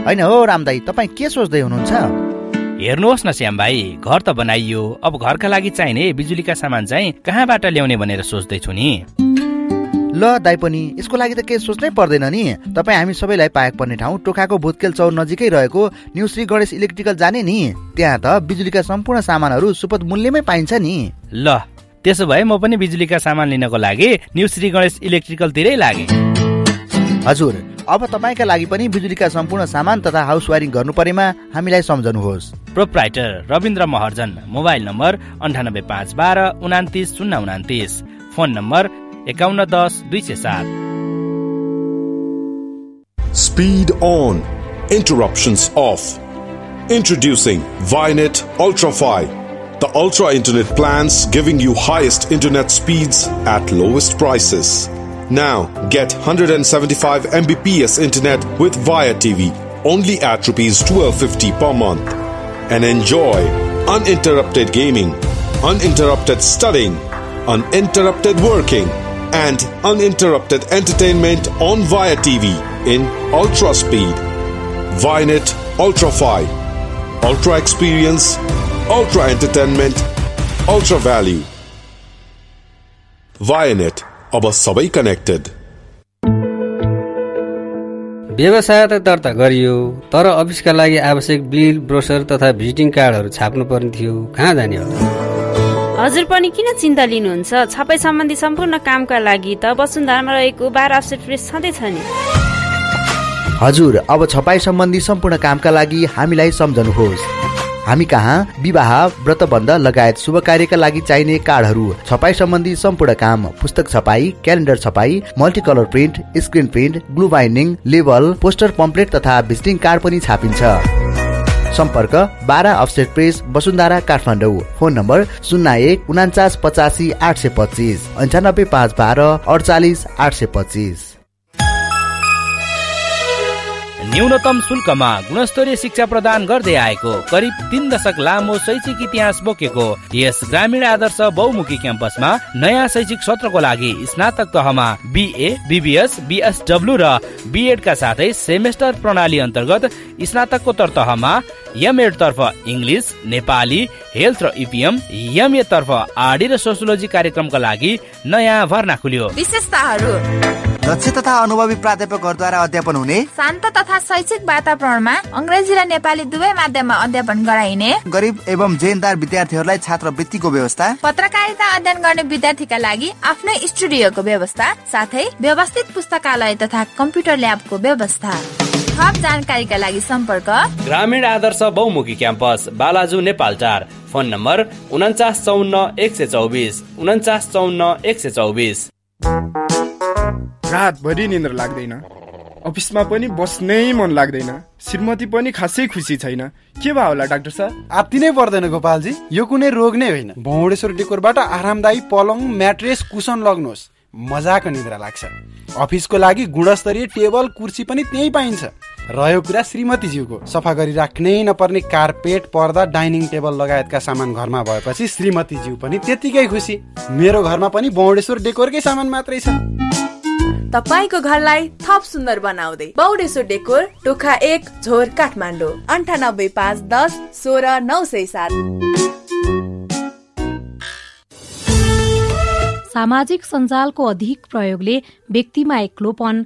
होइन हो रामदाई, तपाईँ के सोच्दै हुनुहुन्छ? हेर्नुहोस् न श्याम भाइ, घर त बनाइयो, अब घरका लागि चाहिने बिजुलीका सामान चाहिँ कहाँबाट ल्याउने भनेर सोच्दैछु नि। ल दाइ पनि यसको लागि त केही सोच्नै पर्दैन नि। तपाईँ हामी सबैलाई पाएक पर्ने ठाउँ टोखाको भुतकेल चौर नजिकै रहेको न्यू श्री गणेश इलेक्ट्रिकल जाने नि। त्यहाँ त बिजुलीका सम्पूर्ण सामानहरू सुपथ मूल्यमै पाइन्छ नि। ल त्यसो भए म पनि बिजुलीका सामान लिनको लागि न्यू श्री गणेश इलेक्ट्रिकलतिरै लागे। हजुर, अब तपाईँका लागि पनि बिजुलीका सम्पूर्ण सामान तथा हाउस वायरिङ गर्नु परेमा हामीलाई सम्झनुहोस्। Proprietor Rabindra Maharjan, mobile number 98512 29029, phone number 5110-207। Speed on, interruptions off. Introducing Vianet Ultra-Fi, the ultra internet plans giving you highest internet speeds at lowest prices. Now get 175 Mbps internet with Via TV only at ₹1250 per month, and enjoy uninterrupted gaming, uninterrupted studying, uninterrupted working, and uninterrupted entertainment on Via TV in ultra speed. Vianet Ultra-Fi, ultra experience, ultra entertainment, ultra value. Vianet, अब सबै connected. व्यवसाय त दर्ता गरियो, तर अफिसका लागि आवश्यक bill, brochure तथा भिजिटिङ कार्डहरू छाप्नु पर्ने थियो। कहाँ जाने होला? हजुर पनि किन चिन्ता लिनुहुन्छ? छपाई सम्बन्धी सम्पूर्ण कामका लागि त वसुन्धरामा रहेको 12 अफसेट प्रेस छँदैछ नि। हजुर, अब छपाई सम्बन्धी सम्पूर्ण कामका लागि हामीलाई सम्झनुहोस्। हामी कहाँ विवाह, व्रतबन्ध लगायत शुभ कार्यका लागि चाहिने कार्डहरू, छपाई सम्बन्धी सम्पूर्ण काम, पुस्तक छपाई, क्यालेन्डर छपाई, मल्टिकलर print, screen print, glue binding, label, poster pamphlet तथा भिजिटिङ कार्ड पनि छापिन्छ। सम्पर्क 12 offset press, Vasundhara, Kathmandu. Phone number 01 49 85 825, 95 512 48 825। न्यूनतम शुल्कमा गुणस्तरीय शिक्षा प्रदान गर्दै आएको करिब 3 दशक लामो शैक्षिक इतिहास बोकेको यस ग्रामीण आदर्श बहुमुखी क्याम्पसमा नयाँ शैक्षिक सत्रको लागि स्नातक तहमा BA, BBS, BSW र B.Ed का साथै सेमेस्टर प्रणाली अन्तर्गत स्नातकोत्तर तहमा M.Ed तर्फ इङ्ग्लिस, नेपाली, हेल्थ र EPM, MA तर्फ RD र सोसियोलोजी कार्यक्रमका लागि नयाँ भर्ना खुल्यो। विशेषताहरू: दक्ष तथा अनुभवी प्राध्यापकहरूद्वारा अध्यापन हुने, शान्त तथा शैक्षिक वातावरणमा अंग्रेजी र नेपाली दुवै माध्यममा अध्यापन गराइने, गरिब एवं जेनदार विद्यार्थीहरूलाई छात्रवृत्तिको व्यवस्था, पत्रकारिता अध्ययन गर्ने विद्यार्थीका लागि आफ्नै स्टुडियोको व्यवस्था, साथै व्यवस्थित पुस्तकालय तथा कम्प्युटर ल्याबको व्यवस्था। थप जानकारीका लागि सम्पर्क ग्रामीण आदर्श बहुमुखी क्याम्पस, बालाजु, नेपालटार। Phone number 4954 124 4954 124। रातभरि निन्द्रा लाग्दैन, अफिसमा पनि बस्नै मन लाग्दैन, श्रीमती पनि खासै खुसी छैन। के भयो होला डाक्टर साहब? आत्ति नै पर्दैन गोपालजी, यो कुनै रोग नै होइन। भौडेश्वर डेकोरबाट आरामदायी पलङ, म्याट्रेस, कुसन लग्नुहोस्, मजाको निद्रा लाग्छ। अफिसको लागि गुणस्तरीय टेबल, कुर्सी पनि त्यही पाइन्छ। रह्यो कुरा श्रीमतीज्यूको, सफा गरी राख्नै नपर्ने कार्पेट, पर्दा, डाइनिङ टेबल लगायतका सामान घरमा भएपछि श्रीमतीज्यू पनि त्यतिकै खुसी। मेरो घरमा पनि भौडेश्वर डेकोरकै सामान मात्रै छ। तपाईको घरलाई थप सुन्दर बनाउँदै बौडेश्वर डेकोर, टोखा 1, झोर, काठमाडौँ। 98 510 16 907। सामाजिक सञ्जालको अधिक प्रयोगले व्यक्तिमा एक्लोपन,